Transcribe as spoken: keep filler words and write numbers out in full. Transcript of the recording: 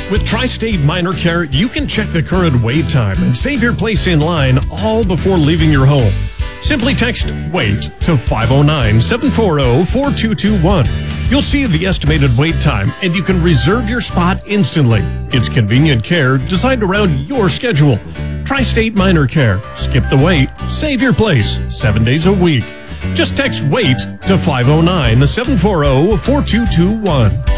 With Tri-State Minor Care, you can check the current wait time and save your place in line all before leaving your home. Simply text WAIT to five oh nine, seven four zero, four two two one. You'll see the estimated wait time, and you can reserve your spot instantly. It's convenient care designed around your schedule. Tri-State Minor Care. Skip the wait. Save your place seven days a week. Just text WAIT to five oh nine, seven four zero, four two two one.